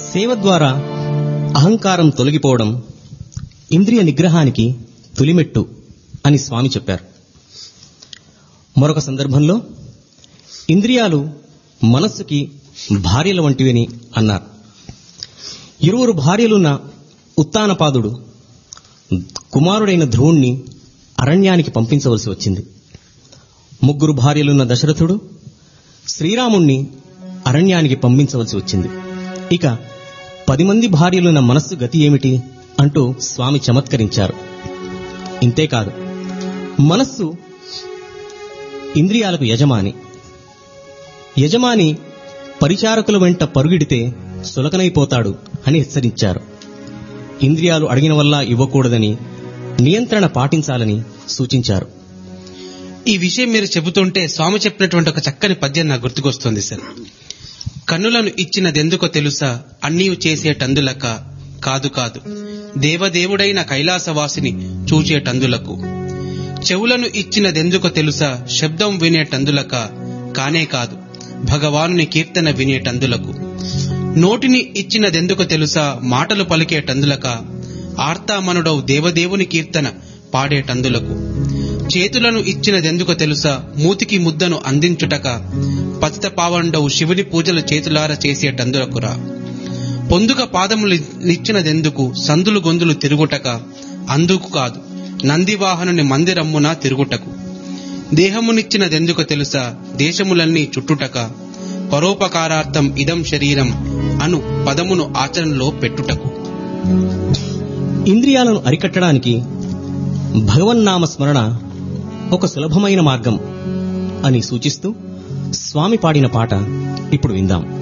సేవ ద్వారా అహంకారం తొలగిపోవడం ఇంద్రియ నిగ్రహానికి తొలిమెట్టు అని స్వామి చెప్పారు. మరొక సందర్భంలో ఇంద్రియాలు మనస్సుకి భార్యల వంటివని అన్నారు. ఇరువురు భార్యలున్న ఉత్తానపాదుడు కుమారుడైన ధ్రువుణ్ణి అరణ్యానికి పంపించవలసి వచ్చింది. ముగ్గురు భార్యలున్న దశరథుడు శ్రీరాముణ్ణి అరణ్యానికి పంపించవలసి వచ్చింది. ఇక 10 మంది భార్యలున్న మనస్సు గతి ఏమిటి అంటూ స్వామి చమత్కరించారు. ఇంతేకాదు, మనస్సు ఇంద్రియాలకు యజమాని. యజమాని పరిచారకుల వెంట పరుగిడితే సులకనైపోతాడు అని హెచ్చరించారు. ఇంద్రియాలు అడిగిన వల్ల ఇవ్వకూడదని, నియంత్రణ పాటించాలని సూచించారు. ఈ విషయం మీరు చెబుతుంటే స్వామి చెప్పినటువంటి ఒక చక్కని పద్యం నాకు గుర్తుకొస్తుంది సార్. కన్నులను ఇచ్చినదెందుకో తెలుసా, అన్నీ చేసేటందులక కాదు కాదు, దేవదేవుడైన కైలాసవాసిని చూచేటందులకు. చెవులను ఇచ్చినదెందుకో తెలుసా, శబ్దం వినేటందులక కానే కాదు, భగవానుని కీర్తన వినేటందులకు. నోటిని ఇచ్చినదెందుకో తెలుసా, మాటలు పలికేటందులక, ఆర్తామనుడవు దేవదేవుని కీర్తన పాడేటందులకు. చేతులను ఇచ్చినదెందుకో తెలుసా, మూతికి ముద్దను అందించుటక, పతిత పావండవు శివుని పూజలు చేతులార చేసేటందులకురా. పొందుక పాదములిచ్చినదెందుకు, సందులు గొంతులు తిరుగుటక, అందుకు కాదు, నందివాహనుని మందిరమ్మున తిరుగుటకు. దేహమునిచ్చినదెందుకో తెలుసా, దేశములన్నీ చుట్టుటక, పరోపకారార్థం ఇదం శరీరం అను పదమును ఆచరణలో పెట్టుటకు. ఇంద్రియాలను అరికట్టడానికి భగవన్నామ స్మరణ ఒక సులభమైన మార్గం అని సూచిస్తూ స్వామి పాడిన పాట ఇప్పుడు విందాం.